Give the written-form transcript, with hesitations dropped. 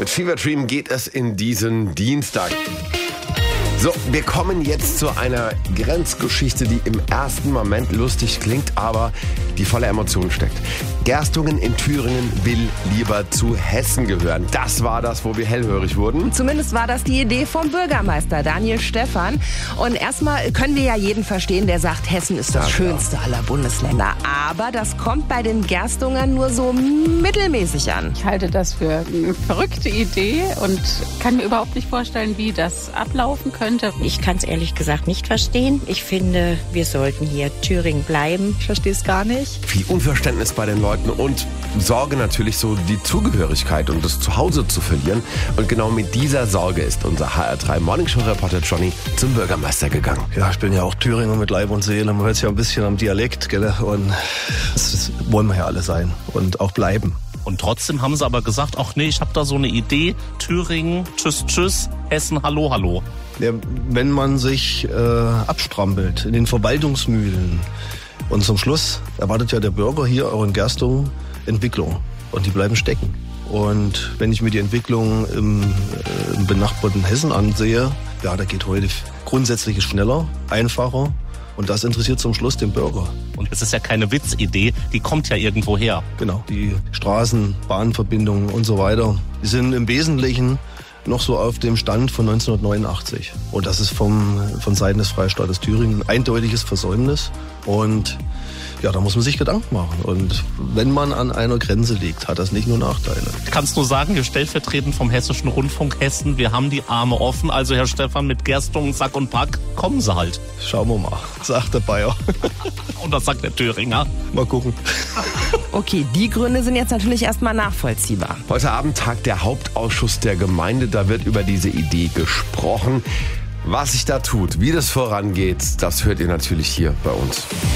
Mit Fever Dream geht es in diesen Dienstag. So, wir kommen jetzt zu einer Grenzgeschichte, die im ersten Moment lustig klingt, aber die voller Emotionen steckt. Gerstungen in Thüringen will lieber zu Hessen gehören. Das war das, wo wir hellhörig wurden. Zumindest war das die Idee vom Bürgermeister Daniel Stephan. Und erstmal können wir ja jeden verstehen, der sagt, Hessen ist das schönste aller Bundesländer. Aber das kommt bei den Gerstungern nur so mittelmäßig an. Ich halte das für eine verrückte Idee und kann mir überhaupt nicht vorstellen, wie das ablaufen könnte. Ich kann es ehrlich gesagt nicht verstehen. Ich finde, wir sollten hier Thüringen bleiben. Ich verstehe es gar nicht. Viel Unverständnis bei den Leuten und Sorge natürlich, so die Zugehörigkeit und das Zuhause zu verlieren. Und genau mit dieser Sorge ist unser HR3 Morningshow-Reporter Johnny zum Bürgermeister gegangen. Ja, ich bin ja auch Thüringer mit Leib und Seele. Man hört es ja ein bisschen am Dialekt, gell? Und das wollen wir ja alle sein und auch bleiben. Und trotzdem haben sie aber gesagt, ach nee, ich habe da so eine Idee, Thüringen, tschüss, tschüss, Hessen, hallo, hallo. Ja, wenn man sich abstrampelt in den Verwaltungsmühlen und zum Schluss erwartet ja der Bürger hier auch in Gerstungen Entwicklung und die bleiben stecken. Und wenn ich mir die Entwicklung im benachbarten Hessen ansehe, ja, da geht heute grundsätzlich schneller, einfacher. Und das interessiert zum Schluss den Bürger. Und es ist ja keine Witzidee, die kommt ja irgendwo her. Genau, die Straßen, Bahnverbindungen und so weiter, die sind im Wesentlichen noch so auf dem Stand von 1989. Und das ist von Seiten des Freistaates Thüringen ein eindeutiges Versäumnis. Und ja, da muss man sich Gedanken machen. Und wenn man an einer Grenze liegt, hat das nicht nur Nachteile. Ich kann es nur sagen, wir stellvertretend vom Hessischen Rundfunk Hessen, wir haben die Arme offen. Also Herr Stephan, mit Gerstungen, Sack und Pack, kommen Sie halt. Schauen wir mal, sagt der Bayer. Und das sagt der Thüringer. Mal gucken. Okay, die Gründe sind jetzt natürlich erstmal nachvollziehbar. Heute Abend tagt der Hauptausschuss der Gemeinde. Da wird über diese Idee gesprochen. Was sich da tut, wie das vorangeht, das hört ihr natürlich hier bei uns.